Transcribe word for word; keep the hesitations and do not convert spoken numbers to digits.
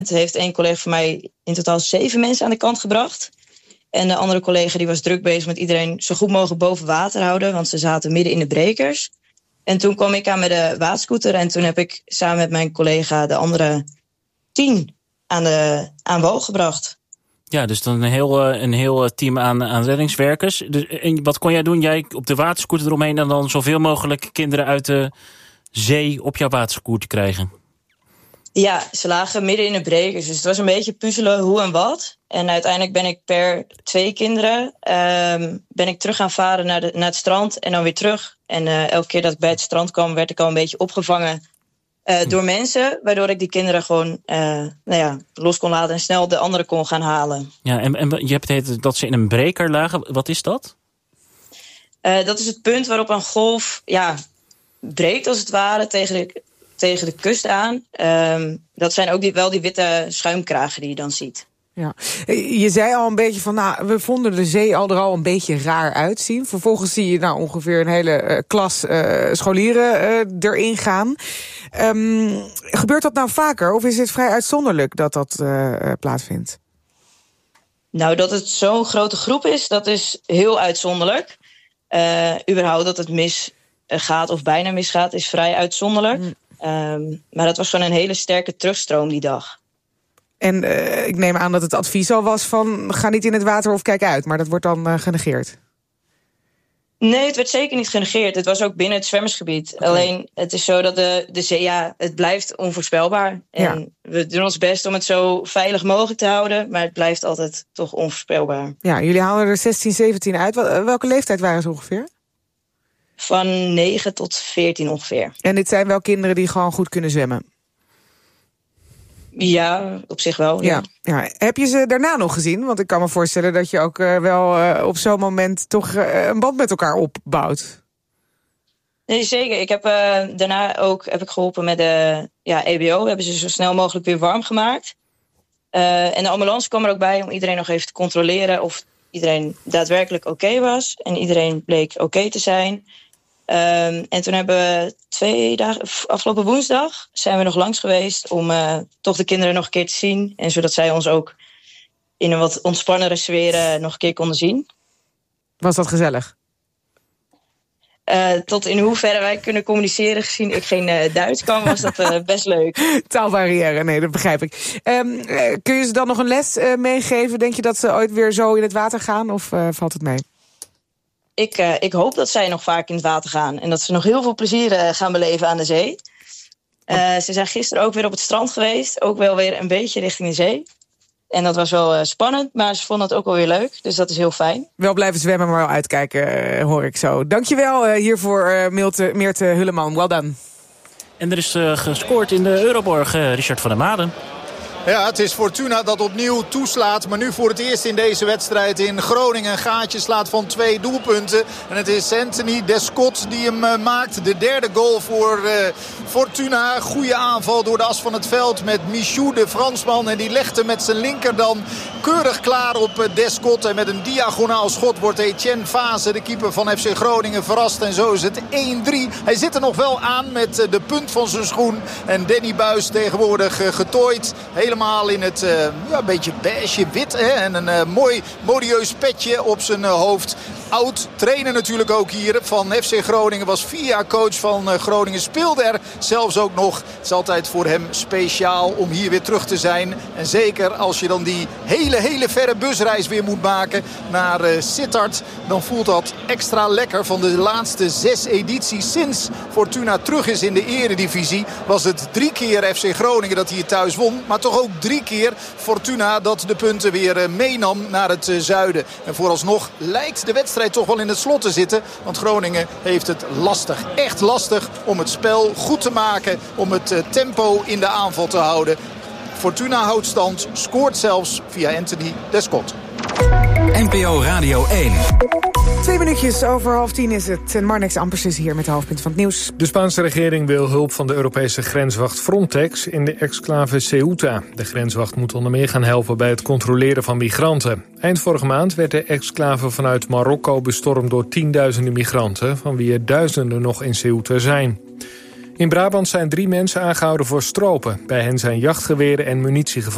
heeft één collega van mij in totaal zeven mensen aan de kant gebracht. En de andere collega die was druk bezig met iedereen zo goed mogelijk boven water houden. Want ze zaten midden in de brekers. En toen kwam ik aan met de waterscooter. En toen heb ik samen met mijn collega de andere tien aan, de, aan wal gebracht. Ja, dus dan een heel, een heel team aan, aan reddingswerkers. Dus, en wat kon jij doen? Jij op de waterscooter eromheen en dan zoveel mogelijk kinderen uit de zee op jouw waterscooter krijgen? Ja, ze lagen midden in de brekers. Dus het was een beetje puzzelen hoe en wat. En uiteindelijk ben ik per twee kinderen um, ben ik terug gaan varen naar, de, naar het strand en dan weer terug. En uh, elke keer dat ik bij het strand kwam, werd ik al een beetje opgevangen uh, hm. door mensen. Waardoor ik die kinderen gewoon uh, nou ja, los kon laten en snel de anderen kon gaan halen. Ja, en, en je hebt het dat ze in een breker lagen. Wat is dat? Uh, dat is het punt waarop een golf ja, breekt als het ware tegen de... tegen de kust aan. Um, dat zijn ook die, wel die witte schuimkragen die je dan ziet. Ja. Je zei al een beetje van, nou, we vonden de zee al er al een beetje raar uitzien. Vervolgens zie je nou ongeveer een hele uh, klas uh, scholieren uh, erin gaan. Um, gebeurt dat nou vaker of is het vrij uitzonderlijk dat dat uh, plaatsvindt? Nou, dat het zo'n grote groep is, dat is heel uitzonderlijk. Uh, überhaupt dat het misgaat of bijna misgaat, is vrij uitzonderlijk. Mm. Um, maar dat was gewoon een hele sterke terugstroom die dag. En uh, ik neem aan dat het advies al was van ga niet in het water of kijk uit. Maar dat wordt dan uh, genegeerd. Nee, het werd zeker niet genegeerd. Het was ook binnen het zwemmersgebied. Okay. Alleen het is zo dat de, de zee, ja, het blijft onvoorspelbaar. En ja. we doen ons best om het zo veilig mogelijk te houden. Maar het blijft altijd toch onvoorspelbaar. Ja, jullie halen er zestien, zeventien uit. Welke leeftijd waren ze ongeveer? Van negen tot veertien ongeveer. En dit zijn wel kinderen die gewoon goed kunnen zwemmen? Ja, op zich wel. Ja. Ja. Ja. Heb je ze daarna nog gezien? Want ik kan me voorstellen dat je ook uh, wel uh, op zo'n moment toch uh, een band met elkaar opbouwt. Nee, zeker. Ik heb uh, daarna ook heb ik geholpen met de ja, E B O. We hebben ze zo snel mogelijk weer warm gemaakt. Uh, en de ambulance kwam er ook bij om iedereen nog even te controleren of iedereen daadwerkelijk oké okay was. En iedereen bleek oké okay te zijn. Um, en toen hebben we twee dagen, afgelopen woensdag, zijn we nog langs geweest om uh, toch de kinderen nog een keer te zien. En zodat zij ons ook in een wat ontspannere sfeer uh, nog een keer konden zien. Was dat gezellig? Uh, tot in hoeverre wij kunnen communiceren, gezien ik geen uh, Duits kan, was dat uh, best leuk. Taalbarrière, nee, dat begrijp ik. Um, uh, kun je ze dan nog een les uh, meegeven? Denk je dat ze ooit weer zo in het water gaan of uh, valt het mee? Ik, uh, ik hoop dat zij nog vaak in het water gaan. En dat ze nog heel veel plezier uh, gaan beleven aan de zee. Uh, ze zijn gisteren ook weer op het strand geweest. Ook wel weer een beetje richting de zee. En dat was wel uh, spannend, maar ze vonden het ook wel weer leuk. Dus dat is heel fijn. Wel blijven zwemmen, maar wel uitkijken, uh, hoor ik zo. Dankjewel uh, hiervoor, uh, Meerte, Meerte Hulleman. Well done. En er is uh, gescoord in de Euroborg, uh, Richard van der Maden. Ja, het is Fortuna dat opnieuw toeslaat. Maar nu voor het eerst in deze wedstrijd in Groningen een gaatje slaat van twee doelpunten. En het is Anthony Descott die hem uh, maakt. De derde goal voor uh, Fortuna. Goede aanval door de as van het veld met Michou, de Fransman. En die legt hem met zijn linker dan keurig klaar op uh, Descott. En met een diagonaal schot wordt Etienne Fase, de keeper van F C Groningen, verrast. En zo is het één drie. Hij zit er nog wel aan met uh, de punt van zijn schoen. En Danny Buis tegenwoordig uh, getooid. Helemaal in het uh, ja, een beetje beige wit. Hè? En een uh, mooi modieus petje op zijn uh, hoofd. Oud trainer natuurlijk ook hier van F C Groningen. Was vier jaar coach van uh, Groningen. Speelde er zelfs ook nog. Het is altijd voor hem speciaal om hier weer terug te zijn. En zeker als je dan die hele hele verre busreis weer moet maken naar uh, Sittard. Dan voelt dat extra lekker. Van de laatste zes edities sinds Fortuna terug is in de eredivisie. Was het drie keer F C Groningen dat hier thuis won. Maar toch ook drie keer Fortuna dat de punten weer uh, meenam naar het uh, zuiden. En vooralsnog lijkt de wedstrijd toch wel in het slot te zitten. Want Groningen heeft het lastig. Echt lastig om het spel goed te maken. Om het uh, tempo in de aanval te houden. Fortuna houdt stand. Scoort zelfs via Anthony Descott. N P O Radio één. Twee minuutjes over half tien is het. En Marnix Ampers is hier met de hoofdpunt van het nieuws. De Spaanse regering wil hulp van de Europese grenswacht Frontex in de exclave Ceuta. De grenswacht moet onder meer gaan helpen bij het controleren van migranten. Eind vorige maand werd de exclave vanuit Marokko bestormd door tienduizenden migranten, van wie er duizenden nog in Ceuta zijn. In Brabant zijn drie mensen aangehouden voor stropen. Bij hen zijn jachtgeweren en munitie gevonden.